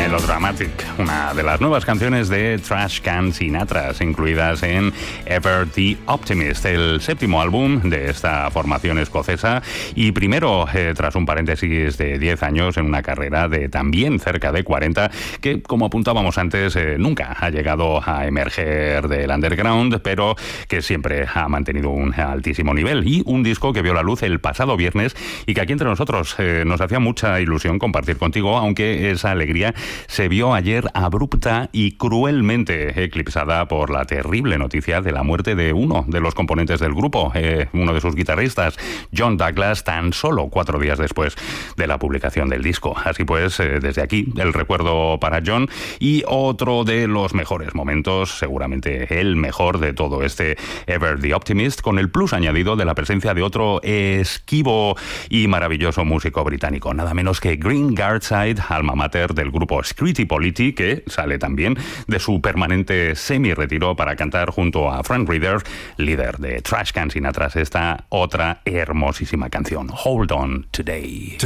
Melodramatic, una de las nuevas canciones de Trash Can Sinatra, incluidas en Ever the Optimist, el séptimo álbum de esta formación escocesa y primero tras un paréntesis de 10 años en una carrera de también cerca de 40 que, como apuntábamos antes, nunca ha llegado a emerger del underground, pero que siempre ha mantenido un altísimo nivel, y un disco que vio la luz el pasado viernes y que aquí entre nosotros nos hacía mucha ilusión compartir contigo, aunque esa alegría se vio ayer abrupta y cruelmente eclipsada por la terrible noticia de la muerte de uno de los componentes del grupo, uno de sus guitarristas, John Douglas, tan solo 4 días después de la publicación del disco. Así pues, desde aquí, el recuerdo para John y otro de los mejores momentos, seguramente el mejor de todo este Ever the Optimist, con el plus añadido de la presencia de otro esquivo y maravilloso músico británico, nada menos que Green Guardside, alma mater del grupo Scritti Politti, que sale también de su permanente semi-retiro para cantar junto a Frank Reader, líder de Trash Can Sinatra, esta otra hermosísima canción, Hold On Today.